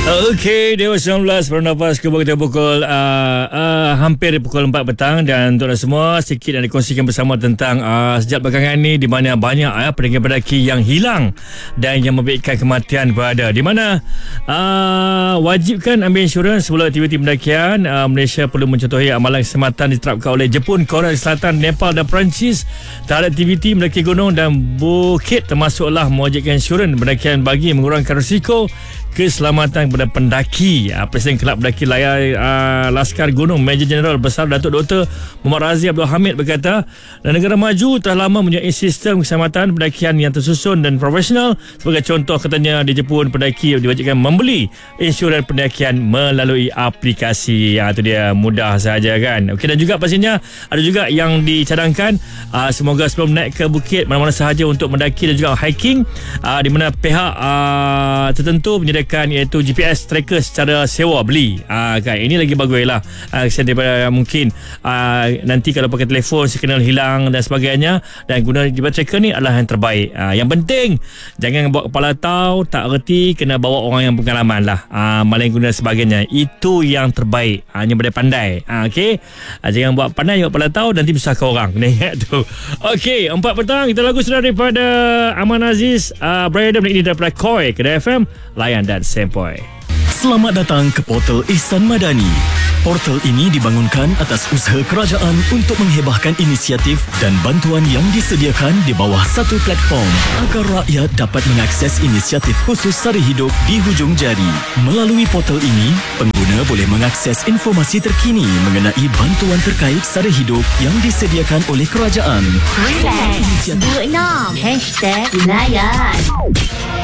Okey, Dewa 19 bernafas kita pukul hampir pukul 4 petang. Dan untuk anda semua, sikit nak dikongsikan bersama tentang sejak belakangan ni di mana banyak pendaki-pendaki yang hilang dan yang memberikan kematian berada. Di mana wajibkan ambil insurans sebelum aktiviti pendakian. Malaysia perlu mencontohi amalan keselamatan diterapkan oleh Jepun, Korea Selatan, Nepal dan Perancis terhadap aktiviti mendaki gunung dan bukit, termasuklah mewajibkan insurans pendakian bagi mengurangkan risiko keselamatan kepada pendaki. Presiden Kelab Pendaki Layar Laskar Gunung Major Jeneral Besar Datuk Dr. Muhammad Razi Abdul Hamid berkata, negara maju telah lama mempunyai sistem keselamatan pendakian yang tersusun dan profesional. Sebagai contoh, katanya di Jepun, pendaki diwajibkan membeli insurans pendakian melalui aplikasi. Itu dia, mudah saja kan. Okey, dan juga pastinya ada juga yang dicadangkan semoga sebelum naik ke bukit mana-mana sahaja untuk mendaki dan juga hiking, di mana pihak tertentu menyediakan iaitu GPS tracker secara sewa beli. Kan, ini lagi bagus lah. Daripada mungkin nanti kalau pakai telefon signal hilang dan sebagainya, dan guna GPS tracker ni adalah yang terbaik. Yang penting jangan bawa kepala tahu, tak reti, kena bawa orang yang pengalaman lah, maling guna sebagainya. Itu yang terbaik. Hanya pandai. Okey, jangan buat pandai, bawa kepala tahu, nanti besar ke orang ni. Tu. Okey, 4 petang kita lagu sudah daripada Aman Aziz, berada ini daripada Koi Kedai FM, Layan dan Sempoi. Selamat datang ke Portal Ihsan Madani. Portal ini dibangunkan atas usaha kerajaan untuk menghebahkan inisiatif dan bantuan yang disediakan di bawah satu platform agar rakyat dapat mengakses inisiatif khusus sara hidup di hujung jari. Melalui portal ini, pengguna boleh mengakses informasi terkini mengenai bantuan terkait sara hidup yang disediakan oleh kerajaan. #26 #Layan.